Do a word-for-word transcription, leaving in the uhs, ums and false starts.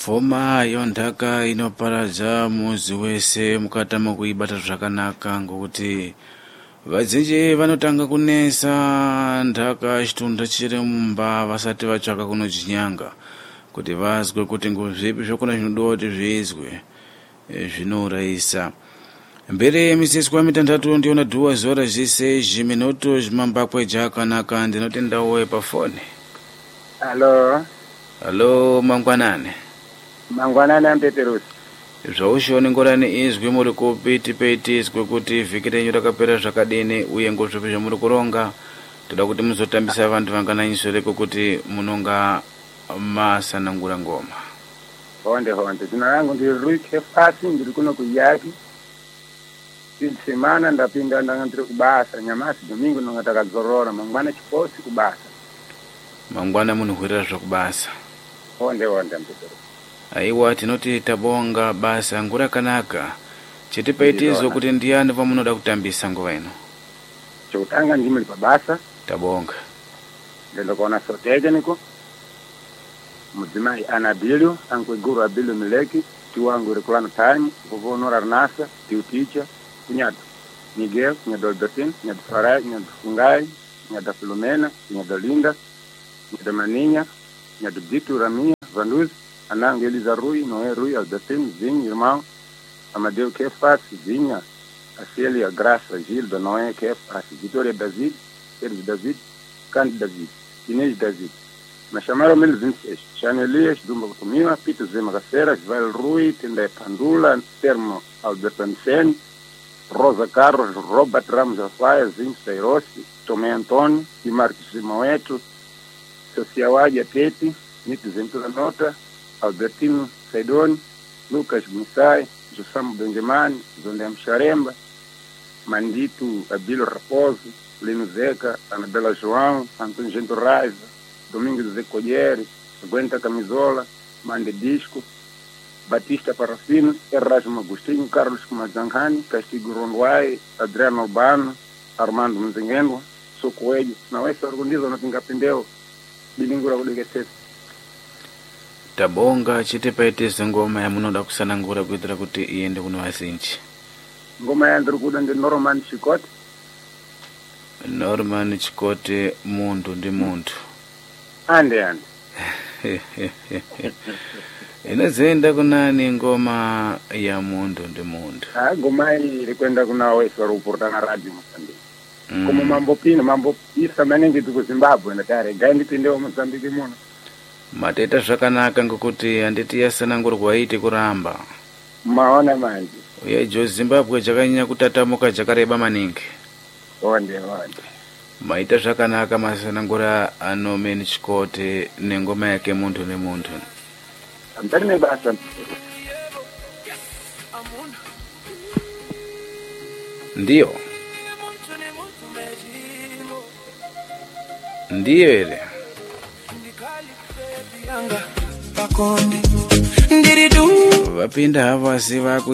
Pfuma yonthaka inoparadza muzi wese mukatama kuibata zvakanaka ngokuti vazhinji vanotanga kunesa nthaka chitunda chiri mumba vasati vatsvaka kunodzinyanga kuti vazwe kuti ngozvipi zvakona zvinodiwa kuti zviizwe zvinourayisa. Mbere yemiseswa mitandatu ndiona dhuwa zora zvise zviminoto zvimambakwe jakanaka ndinotendawo pafoni. Halo. Halo mangwanani. Mangwanani ampeperusi. Zvaushoni ngorani izwi muri kupiti peti izwe kuti vhiki renyu rakapera zvakadini uye ngozvipi zvamuri kuronga. Toda kuti muzotambisa vantu vangananyiswereko kuti munonga masanangura ngoma. Honde honde. Dzina rangu ndiri Rui Kefasi ndiri kuno kuyaki. Fini semana ndapinda ndanga ndiri kubasa nyamasi domingo ndanga takadzorora mangwana chiposi kubasa. Mangwana munhuhwirira zvakubasa. Honde honde ampeperusi. Aiwa tinoti tabonga basa ngura kanaka. Chitipaitizo kuti ndiani vamunoda kutambisa nguva ino. Chokutanga ndimuli pabasa. Tabonga. Ndenda kuona soteja niko. Mudzimai Anabilio, ankweguru Abilio Mileki, tiwangu Rekulano Time, Vovonora Arnasa, tiu teacher, kunyadu Miguel, kunyadu Albertine, kunyadu Farai, kunyadu Fungai, kunyadu Filomena, kunyadu Linda, kunyadu Maninha, kunyadu Dito Ramia, Vanduz, Anangu Eliza Rui, Noé Rui, Albertine, Zinho, irmão, Amadeu Kefas, Zinha, Acélia, Graça, Gilda, Noé Kefas, Vitória David, Sérgio David, Cândido David, Inês David. Me chamaram mil e vinte e seis. Chano Elias, Dumba Kutumiwa, Pito Zema Gacera, Val Rui, Tendai Pandula, Termo Alberto Aniceni, Rosa Carlos, Robert Ramos Alfaia, Zinho Sairossi, Tomé Antônio, e Marcos Simoeto, Sociawadia Teti, Nito Zentura Nota, Albertino Saidoni, Lucas Mussai, Josamo Benjamani, Zondem Charemba, Mandito Abilo Raposo, Lino Zeca, Anabela João, Antônio Gento Raiva, Domingos Zé Colheres, Aguenta Camisola, Mande Disco, Batista Parafino, Erasmo Agostinho, Carlos Kumadzanghani, Castigo Ronduai, Adriano Albano, Armando Mzengendwa, Socoelho, não é só organiza no Pingapindeu, bilingura kudegesesa. Tabonga chitipaitizo ngoma yamunoda kusanangura kuitira kuti iende kuno vazhinji. Ngoma yandiri kuda ndi Norman Chikote. Norman Chikote muntu ndi muntu. Ande ande. Inazenda kunani ngoma ya muntu ndi muntu. Ah, ngoma hii ilikwenda kuna weso ruporta na radio Mozambique. Mm. Como mambo pino mambo isa manenge tuko Zimbabwe na tare gandi pindewo Mozambique muno. Mateta zvakanaka ngokuti anditi yasanangurwa iti kuramba. Maona manje. Uye jo Zimbabwe jakanyanya kutatamuka jakareba maningi. Onde onde. Maita zvakanaka masanangura Norman Chikote nengoma yake muntu nemuntu. Ambarine basa. Ndiyo. Ndiyo ele. Vapinda hava si vaku